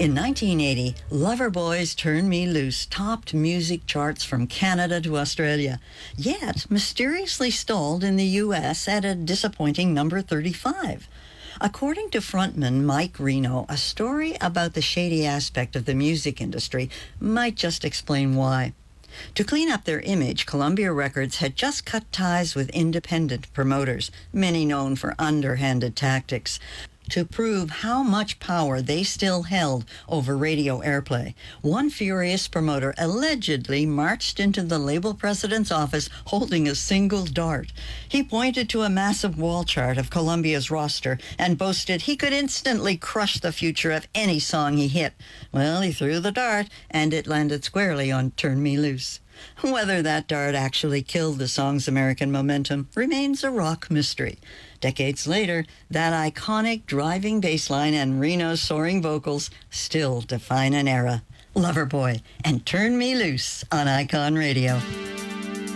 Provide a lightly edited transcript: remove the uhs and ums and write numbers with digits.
In 1980, Loverboy's Turn Me Loose topped music charts from Canada to Australia, yet mysteriously stalled in the U.S. at a disappointing number 35. According to frontman Mike Reno, a story about the shady aspect of the music industry might just explain why. To clean up their image, Columbia Records had just cut ties with independent promoters, many known for underhanded tactics, to prove how much power they still held over radio airplay. One furious promoter allegedly marched into the label president's office holding a single dart. He pointed to a massive wall chart of Columbia's roster and boasted he could instantly crush the future of any song he hit. Well, he threw the dart, and it landed squarely on Turn Me Loose. Whether that dart actually killed the song's American momentum remains a rock mystery. Decades later, that iconic driving bass line and Reno's soaring vocals still define an era. Loverboy and Turn Me Loose on Icon Radio.